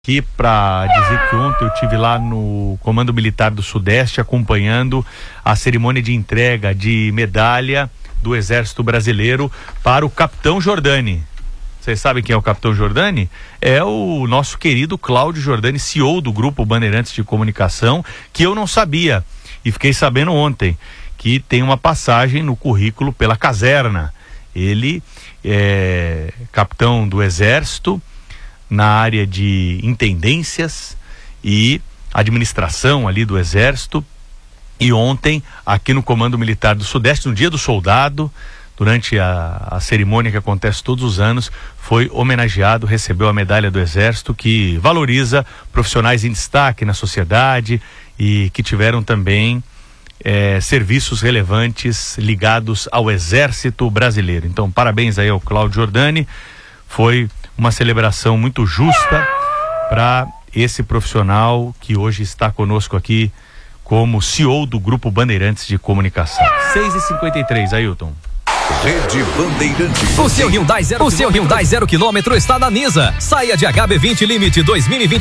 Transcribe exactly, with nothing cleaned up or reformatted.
Aqui para dizer que ontem eu estive lá no Comando Militar do Sudeste acompanhando a cerimônia de entrega de medalha do Exército Brasileiro para o Capitão Giordani. Vocês sabem quem é o Capitão Giordani? É o nosso querido Cláudio Giordani, C E O do Grupo Bandeirantes de Comunicação, que eu não sabia e fiquei sabendo ontem que tem uma passagem no currículo pela caserna. Ele é capitão do Exército na área de intendências e administração ali do Exército, e ontem aqui no Comando Militar do Sudeste, no Dia do Soldado, durante a, a cerimônia que acontece todos os anos, foi homenageado, recebeu a medalha do Exército, que valoriza profissionais em destaque na sociedade e que tiveram também é, serviços relevantes ligados ao Exército Brasileiro. Então, parabéns aí ao Cláudio Giordani. Foi uma celebração muito justa para esse profissional que hoje está conosco aqui como C E O do Grupo Bandeirantes de Comunicação. seis e cinquenta e três, Ailton. Rede Bandeirantes. O seu Hyundai zero, o seu Hyundai zero quilômetro está na Nisa. Saia de H B vinte Limite dois mil e vinte.